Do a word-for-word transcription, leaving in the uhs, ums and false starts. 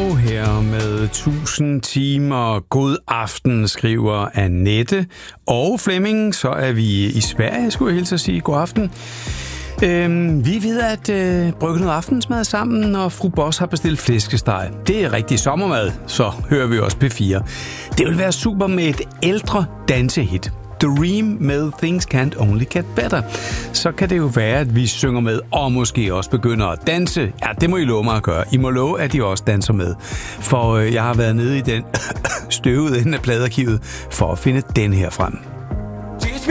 Hav her med tusind timer. God aften, skriver Annette. Og Flemming, så er vi i Sverige, skulle jeg hilse at sige. God aften. Øhm, vi ved at øh, brygge noget aftensmad sammen, og fru Boss har bestilt flæskesteg. Det er rigtig sommermad, så hører vi også P fire. Det vil være super med et ældre dansehit. Dream med Things Can't Only Get Better. Så kan det jo være, at vi synger med, og måske også begynder at danse. Ja, det må I love mig at gøre. I må love, at I også danser med. For øh, jeg har været nede i den støvede ende af pladearkivet for at finde den her frem.